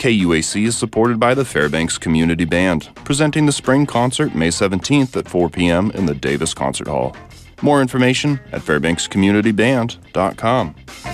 KUAC is supported by the Fairbanks Community Band, presenting the spring concert May 17th at 4 p.m. in the Davis Concert Hall. More information at fairbankscommunityband.com.